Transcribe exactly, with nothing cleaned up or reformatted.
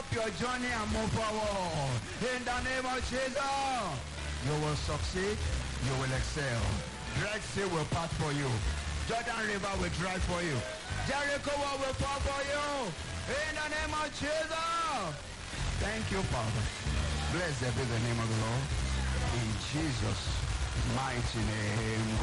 up your journey and move forward. In the name of Jesus, you will succeed, you will excel. Red Sea will pass for you. Jordan River will dry for you. Jericho wall will fall for you. In the name of Jesus. Thank you, Father. Blessed be the name of the Lord. In Jesus' mighty name.